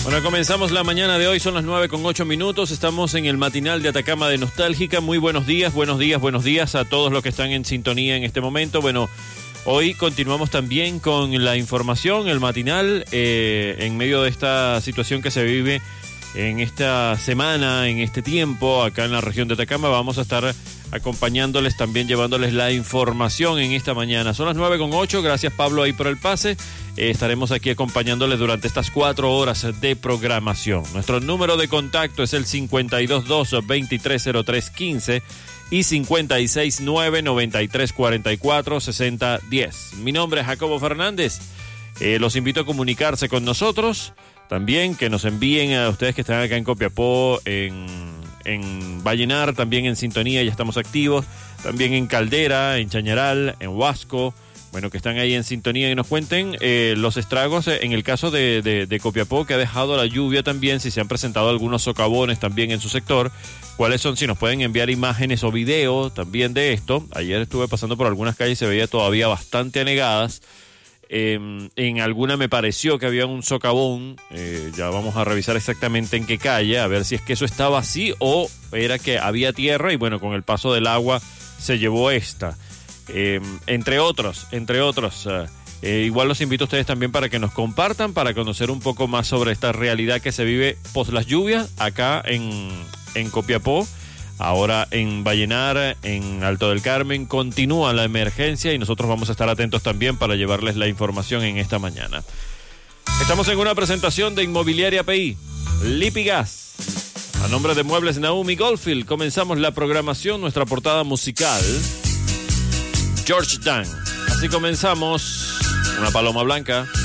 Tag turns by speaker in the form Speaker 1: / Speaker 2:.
Speaker 1: Bueno, comenzamos la mañana de hoy, son las 9:08. Estamos en el matinal de Atacama de Nostálgica. Muy buenos días a todos los que están en sintonía en este momento. Bueno, hoy continuamos también con la información, el matinal, en medio de esta situación que se vive en esta semana, en este tiempo, acá en la región de Atacama. Vamos a estar acompañándoles, también llevándoles la información en esta mañana. Son las 9:08, gracias Pablo ahí por el pase. Estaremos aquí acompañándoles durante estas 4 horas de programación. Nuestro número de contacto es el 522-230315 y 569-9344-6010. Mi nombre es Jacobo Fernández. Los invito a comunicarse con nosotros. También que nos envíen a ustedes que están acá en Copiapó, en Vallenar, también en sintonía, ya estamos activos. También en Caldera, en Chañaral, en Huasco. Bueno, que están ahí en sintonía y nos cuenten los estragos en el caso de Copiapó, que ha dejado la lluvia también, si se han presentado algunos socavones también en su sector. ¿Cuáles son? Si nos pueden enviar imágenes o videos también de esto. Ayer estuve pasando por algunas calles y se veía todavía bastante anegadas. En alguna me pareció que había un socavón. Ya vamos a revisar exactamente en qué calle, a ver si es que eso estaba así o era que había tierra y bueno, con el paso del agua se llevó esta. Entre otros, igual los invito a ustedes también para que nos compartan, para conocer un poco más sobre esta realidad que se vive post las lluvias acá en Copiapó. Ahora en Vallenar, en Alto del Carmen, continúa la emergencia y nosotros vamos a estar atentos también para llevarles la información en esta mañana. Estamos en una presentación de Inmobiliaria PI, Lipigas. A nombre de Muebles Naomi Goldfield, comenzamos la programación, nuestra portada musical, George Dan. Así comenzamos, una paloma blanca.